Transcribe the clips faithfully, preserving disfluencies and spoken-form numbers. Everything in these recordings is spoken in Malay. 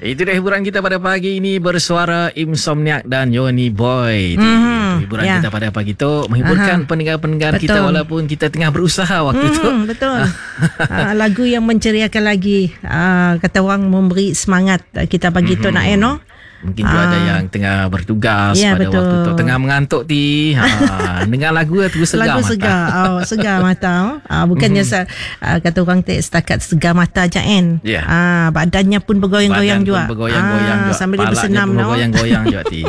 Itu dah hiburan kita pada pagi ini, bersuara Insomniac dan Yoni Boy. Mm-hmm. Hiburan yeah. kita pada pagi tu menghiburkan Aha. pendengar-pendengar kita walaupun kita tengah berusaha waktu mm, tu. Betul. uh, lagu yang menceriakan lagi, uh, kata orang memberi semangat kita pagi mm-hmm. tu nak eno. Mungkin juga ah. ada yang tengah bertugas ya, pada betul. waktu tu tengah mengantuk ti. Ha, dengar lagu tu segar lagu mata. Segar. Oh, segar mata. Ah, bukannya mm-hmm. uh, kata orang tak setakat segar mata je kan. Yeah. Ah, badannya pun bergoyang-goyang juga. Bergoyang-goyang ah, juga. Sambil dia bersenam no. Bergoyang-goyang juga ti.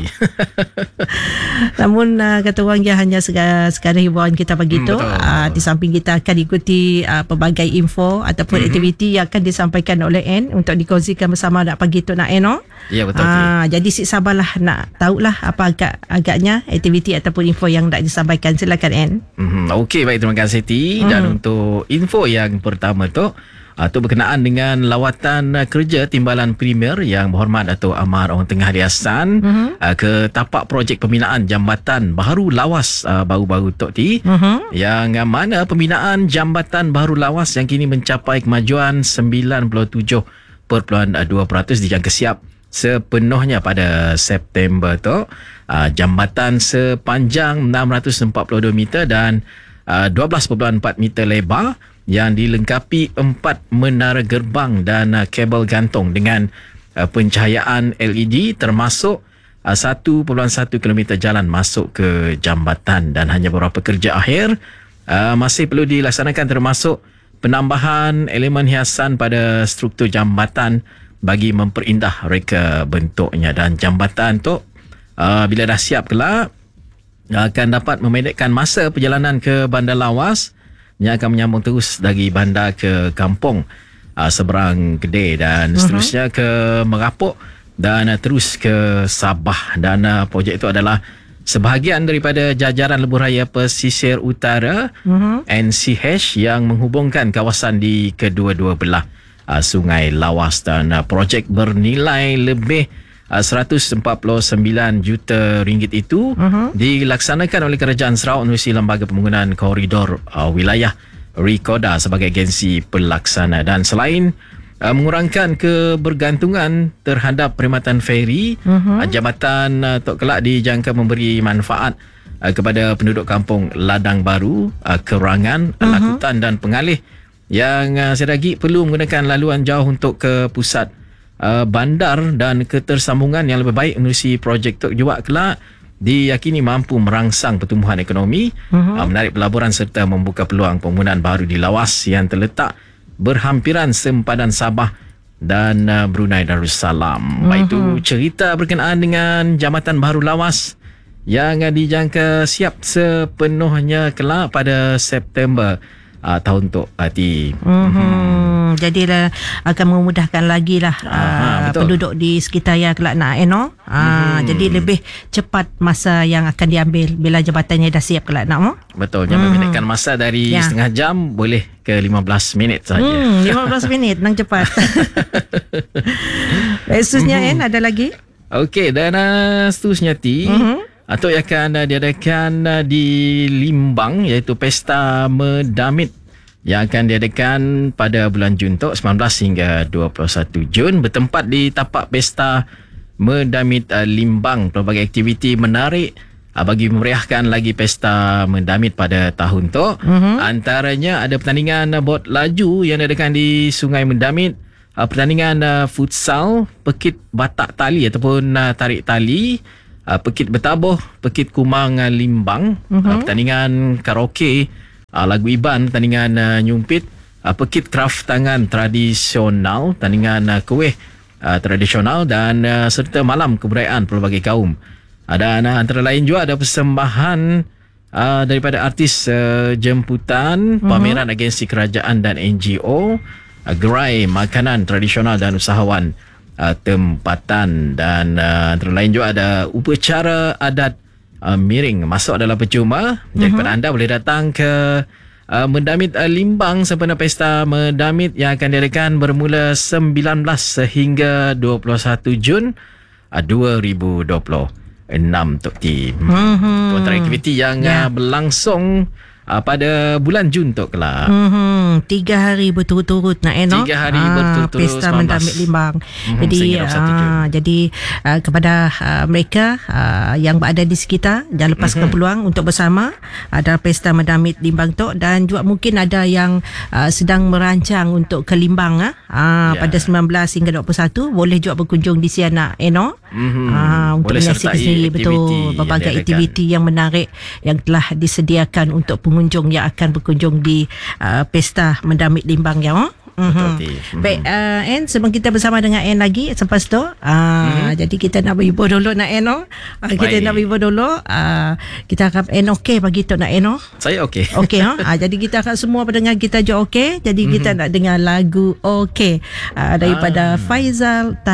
Namun uh, kata orang dia hanya sekadar, sekadar hiburan kita pagi tu. Mm, uh, di samping kita akan ikuti uh, pelbagai info ataupun mm-hmm. aktiviti yang akan disampaikan oleh N untuk dikongsikan bersama nak pagi tu nak N. Ya yeah, betul. Ah, jadi si sabarlah nak tahulah apa agak agaknya aktiviti ataupun info yang nak disampaikan. Silakan N. Mm-hmm. Okey, baik, terima kasih Ti. Mm. Dan untuk info yang pertama tu uh, tu berkenaan dengan lawatan uh, kerja Timbalan Premier Yang Berhormat Dato' Amar Orang Tengah Ali Hassan mm-hmm. uh, ke tapak projek pembinaan jambatan baharu lawas uh, baru-baru tu Ti. Mm-hmm. Yang uh, mana pembinaan jambatan baharu lawas yang kini mencapai kemajuan sembilan puluh tujuh perpuluhan dua peratus dijangka siap sepenuhnya pada September tu. Uh, jambatan sepanjang enam ratus empat puluh dua meter dan uh, dua belas perpuluhan empat meter lebar yang dilengkapi empat menara gerbang dan uh, kabel gantung dengan uh, pencahayaan L E D termasuk uh, satu perpuluhan satu kilometer jalan masuk ke jambatan. Dan hanya beberapa kerja akhir uh, masih perlu dilaksanakan, termasuk penambahan elemen hiasan pada struktur jambatan bagi memperindah reka bentuknya. Dan jambatan tu uh, bila dah siap kelak akan dapat memendekkan masa perjalanan ke bandar lawas yang akan menyambung terus dari bandar ke kampung uh, seberang Kedah dan uh-huh. seterusnya ke Merapuk dan uh, terus ke Sabah. Dan uh, projek itu adalah sebahagian daripada jajaran lebuhraya pesisir utara uh-huh. N C H yang menghubungkan kawasan di kedua-dua belah Uh, Sungai Lawas. Dan uh, projek bernilai lebih uh, seratus empat puluh sembilan juta ringgit itu uh-huh. dilaksanakan oleh Kerajaan Sarawak menerusi Lembaga Pembangunan Koridor uh, Wilayah RIKODA sebagai agensi pelaksana. Dan selain uh, mengurangkan kebergantungan terhadap perkhidmatan feri, uh-huh. uh, jambatan uh, Tok Kelak dijangka memberi manfaat uh, kepada penduduk kampung Ladang Baru, uh, Kerangan, uh-huh. Lakutan dan Pengalih yang uh, sedagi perlu menggunakan laluan jauh untuk ke pusat uh, bandar. Dan ketersambungan yang lebih baik menerusi projek Tok Juak kelak diyakini mampu merangsang pertumbuhan ekonomi, uh-huh. uh, menarik pelaburan serta membuka peluang pembangunan baru di lawas yang terletak berhampiran sempadan Sabah dan uh, Brunei Darussalam. Uh-huh. Baik itu cerita berkenaan dengan jambatan baru lawas yang uh, dijangka siap sepenuhnya kelak pada September Uh, tahun tu hati. Mm-hmm. Mm-hmm. Jadilah akan memudahkan lagi lah uh, penduduk di sekitar yang kelak nak eno. Uh, mm-hmm. Jadi lebih cepat masa yang akan diambil bila jabatannya dah siap kelak nak mo. Betul. Jangan mm-hmm. pendekkan masa dari yeah. setengah jam boleh ke lima belas minit saja. Mm, lima belas minit nang cepat. Seterusnya mm-hmm. En ada lagi? Okey, dan uh, seterusnya Ti. Mm-hmm. Atau yang akan uh, diadakan uh, di Limbang, iaitu Pesta Medamit yang akan diadakan pada bulan Jun tu, sembilan belas hingga dua puluh satu Jun, bertempat di tapak Pesta Medamit uh, Limbang. Pelbagai aktiviti menarik uh, bagi memeriahkan lagi Pesta Medamit pada tahun tu. Uh-huh. Antaranya ada pertandingan uh, bot laju yang diadakan di Sungai Medamit, uh, pertandingan uh, futsal, pekit batak tali ataupun uh, tarik tali, Uh, pekit bertabuh, pekit kumang uh, Limbang, uh-huh. uh, pertandingan karaoke, uh, lagu iban, pertandingan uh, nyumpit, uh, pekit kraft tangan tradisional, pertandingan uh, kuih uh, tradisional dan uh, serta malam kebudayaan pelbagai kaum. Uh, dan uh, antara lain juga ada persembahan uh, daripada artis uh, jemputan, uh-huh. pameran agensi kerajaan dan N G O, uh, gerai makanan tradisional dan usahawan Uh, tempatan. Dan uh, antara lain juga ada upacara adat uh, miring masuk adalah percuma. Jadi uh-huh. pada anda boleh datang ke uh, Medamit uh, Limbang sempena Pesta Medamit yang akan diadakan bermula sembilan belas sehingga dua puluh satu Jun uh, dua ribu dua puluh enam Tok T. Uh-huh. Itu antara aktiviti yang yeah. uh, berlangsung uh, pada bulan Jun tu kelak. Hmm, tiga hari berturut-turut nak eh, no? Tiga hari ah, berturut-turut Pesta Mendamit Limbang. Mm-hmm, jadi ah, jadi uh, kepada uh, mereka uh, yang berada di sekitar, jangan lepaskan mm-hmm. peluang untuk bersama ada Pesta Mendamit Limbang tu, dan juga mungkin ada yang uh, sedang merancang untuk ke Limbang ah uh, yeah. pada sembilan belas hingga dua puluh satu, boleh juga berkunjung di Siana eh, no? Mm-hmm. uh, untuk menyaksikan sendiri betul berbagai aktiviti yang menarik yang telah disediakan untuk pengunjung yang akan berkunjung di uh, Pesta Mendamit Limbang ya. Oh? Mm-hmm. Mm-hmm. Baik, uh, Anne, sebelum kita bersama dengan Anne lagi selepas tu, uh, mm-hmm. jadi kita nak berhibur dulu nak Anne, no? uh, kita nak berhibur dulu, uh, kita akan Anne okey bagi tu nak Anne, no? Saya okey. Okey, ha? uh, jadi kita akan semua pendengar kita juga okey, jadi mm-hmm. kita nak dengar lagu okey uh, daripada ah. Faizal